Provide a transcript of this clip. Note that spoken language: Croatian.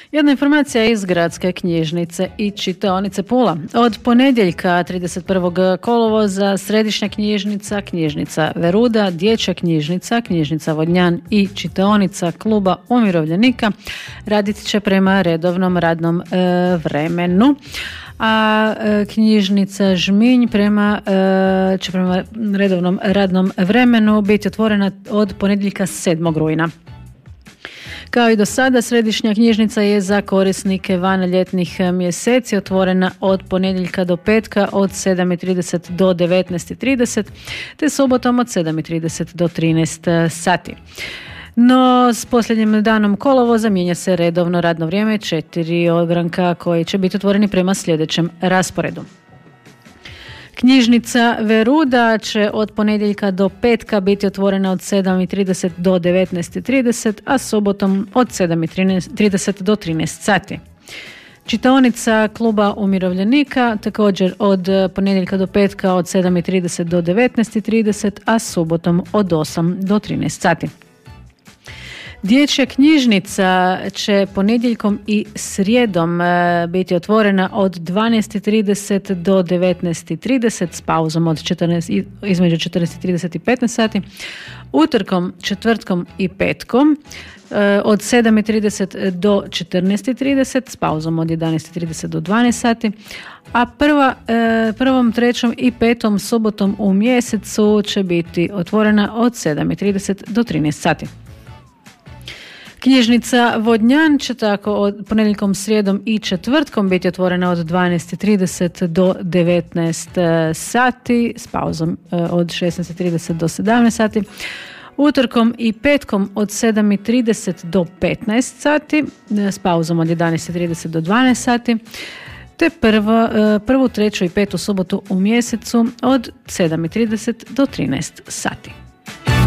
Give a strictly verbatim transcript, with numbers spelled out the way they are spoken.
Jedna informacija iz Gradske knjižnice i čitaonice Pula. Od ponedjeljka trideset prvog kolovoza Središnja knjižnica, knjižnica Veruda, Dječja knjižnica, knjižnica Vodnjan i čitaonica Kluba umirovljenika radit će prema redovnom radnom e, vremenu. A e, knjižnica Žminj prema, e, će prema redovnom radnom vremenu biti otvorena od ponedjeljka sedmog rujna. Kao i do sada, Središnja knjižnica je za korisnike van ljetnih mjeseci otvorena od ponedjeljka do petka od sedam i trideset do devetnaest i trideset te subotom od sedam i trideset do trinaest sati. No, s posljednjim danom kolovoza mijenja se redovno radno vrijeme četiri ogranka koji će biti otvoreni prema sljedećem rasporedu. Knjižnica Veruda će od ponedjeljka do petka biti otvorena od sedam i trideset do devetnaest i trideset, a subotom od sedam i trideset do trinaest sati. Čitaonica Kluba umirovljenika također od ponedjeljka do petka od sedam i trideset do devetnaest i trideset, a subotom od osam do trinaest sati. Dječja knjižnica će ponedjeljkom i srijedom e, biti otvorena od dvanaest i trideset do devetnaest i trideset s pauzom od četrnaest, između četrnaest i trideset i petnaest sati. Utorkom, četvrtkom i petkom e, od sedam i trideset do četrnaest i trideset s pauzom od jedanaest i trideset do dvanaest sati. A prva, e, prvom, trećom i petom subotom u mjesecu će biti otvorena od sedam i trideset do trinaest sati. Knjižnica Vodnjan će tako od ponedjeljkom, srijedom i četvrtkom biti otvorena od dvanaest i trideset do devetnaest sati s pauzom od šesnaest i trideset do sedamnaest sati. Utorkom i petkom od sedam i trideset do petnaest sati s pauzom od jedanaest i trideset do dvanaest sati. Te prvo, prvu, treću i petu subotu u mjesecu od sedam i trideset do trinaest sati.